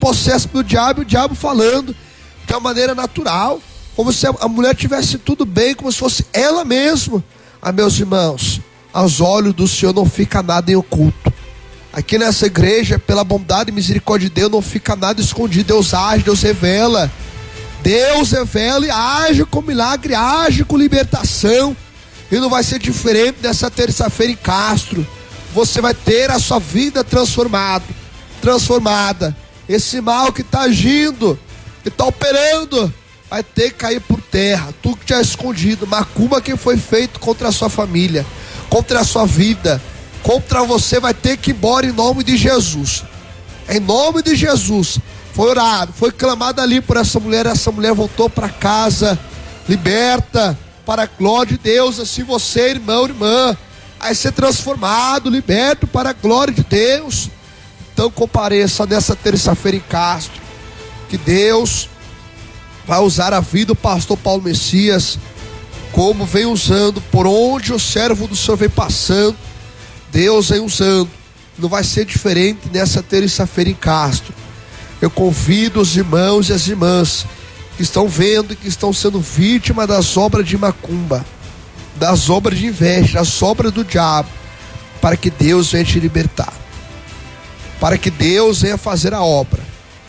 possesso pelo diabo, e o diabo falando de uma maneira natural, como se a mulher tivesse tudo bem, como se fosse ela mesma. Meus irmãos, aos olhos do Senhor não fica nada em oculto. Aqui nessa igreja, pela bondade e misericórdia de Deus, não fica nada escondido. Deus age, Deus revela. Deus revela e age com milagre, age com libertação. E não vai ser diferente dessa terça-feira em Castro. Você vai ter a sua vida transformada. Esse mal que está agindo, que está operando, vai ter que cair por terra. Tudo que tinha escondido, macumba que foi feito contra a sua família, contra a sua vida, contra você, vai ter que ir embora em nome de Jesus. Em nome de Jesus. Foi orado, foi clamado ali por essa mulher voltou para casa, liberta, para a glória de Deus. Assim você, irmão, irmã, vai ser transformado, liberto para a glória de Deus. Então compareça nessa terça-feira em Castro, que Deus vai usar a vida do pastor Paulo Messias, como vem usando, por onde o servo do Senhor vem passando, Deus vem usando. Não vai ser diferente nessa terça-feira em Castro. Eu convido os irmãos e as irmãs que estão vendo e que estão sendo vítimas das obras de macumba, das obras de inveja, das obras do diabo, para que Deus venha te libertar, para que Deus venha fazer a obra.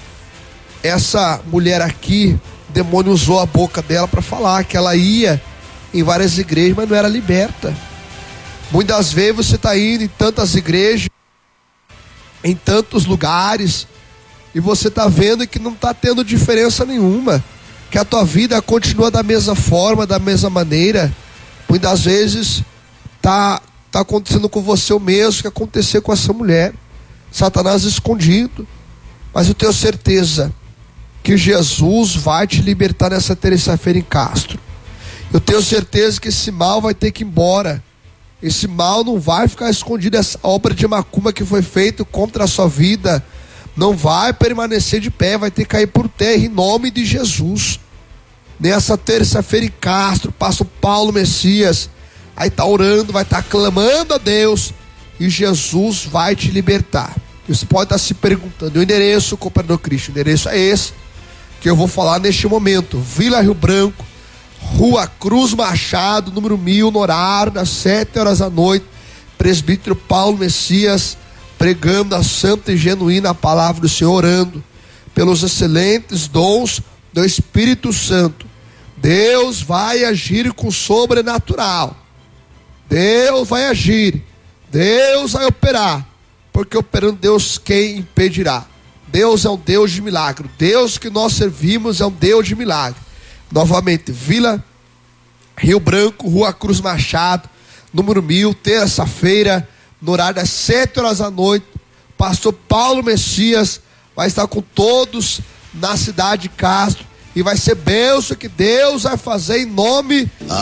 Essa mulher aqui, o demônio usou a boca dela para falar que ela ia em várias igrejas, mas não era liberta. Muitas vezes você está indo em tantas igrejas, em tantos lugares, e você está vendo que não está tendo diferença nenhuma, que a tua vida continua da mesma forma, da mesma maneira. Muitas vezes está acontecendo com você o mesmo que aconteceu com essa mulher. Satanás escondido. Mas eu tenho certeza que Jesus vai te libertar nessa terça-feira em Castro. Eu tenho certeza que esse mal vai ter que ir embora. Esse mal não vai ficar escondido. Essa obra de macumba que foi feita contra a sua vida não vai permanecer de pé, vai ter que cair por terra em nome de Jesus. Nessa terça-feira em Castro, pastor Paulo Messias aí está orando, vai estar clamando a Deus, e Jesus vai te libertar. Você pode estar se perguntando: o endereço, Cooperador Cristo, o endereço é esse que eu vou falar neste momento: Vila Rio Branco, Rua Cruz Machado, número 1000, no horário das 7 horas da noite. Presbítero Paulo Messias pregando a santa e genuína palavra do Senhor, orando pelos excelentes dons do Espírito Santo. Deus vai agir com o sobrenatural. Deus vai agir, Deus vai operar, porque operando Deus, quem impedirá? Deus é um Deus de milagre. O Deus que nós servimos é um Deus de milagre. Novamente, Vila Rio Branco, Rua Cruz Machado, número 1000, terça-feira, no horário das 7 horas da noite. Pastor Paulo Messias vai estar com todos na cidade de Castro, e vai ser bênção que Deus vai fazer em nome